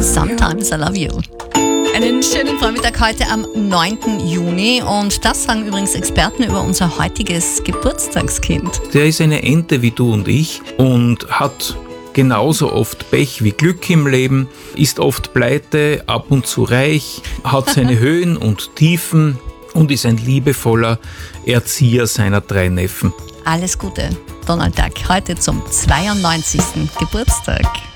Sometimes I Love You. Einen schönen Vormittag heute am 9. Juni und das sagen übrigens Experten über unser heutiges Geburtstagskind. Der ist eine Ente wie du und ich und hat genauso oft Pech wie Glück im Leben, ist oft pleite, ab und zu reich, hat seine Höhen und Tiefen und ist ein liebevoller Erzieher seiner 3 Neffen. Alles Gute, Donald Duck, heute zum 92. Geburtstag.